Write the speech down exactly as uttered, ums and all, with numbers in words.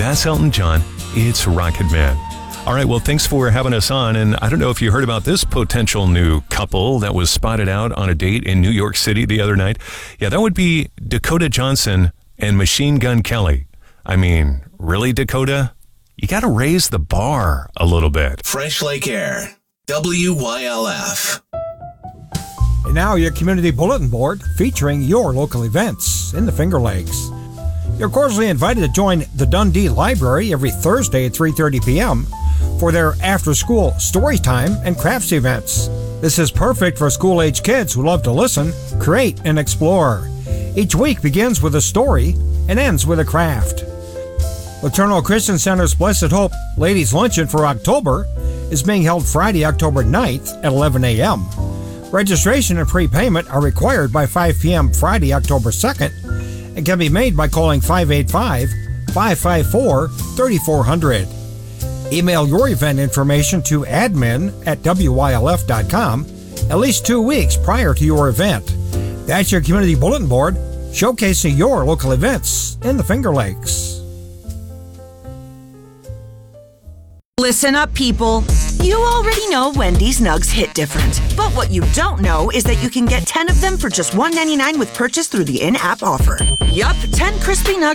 That's Elton John. It's Rocket Man. All right, well, thanks for having us on. And I don't know if you heard about this potential new couple that was spotted out on a date in New York City the other night. Yeah, that would be Dakota Johnson and Machine Gun Kelly. I mean, really, Dakota? You got to raise the bar a little bit. Fresh Lake Air, W Y L F. And now your community bulletin board featuring your local events in the Finger Lakes. You're cordially invited to join the Dundee Library every Thursday at three thirty p.m. for their after-school story time and crafts events. This is perfect for school-age kids who love to listen, create, and explore. Each week begins with a story and ends with a craft. Laterno Christian Center's Blessed Hope Ladies Luncheon for October is being held Friday, October ninth at eleven a.m. Registration and prepayment are required by five p.m. Friday, October second, and can be made by calling five eight five, five five four, three four zero zero. Email your event information to admin at W Y L F dot com at least two weeks prior to your event. That's your community bulletin board showcasing your local events in the Finger Lakes. Listen up, people. You already know Wendy's Nugs hit different. But what you don't know is that you can get ten of them for just one dollar and ninety-nine cents with purchase through the in-app offer. Yup, ten crispy nuggets.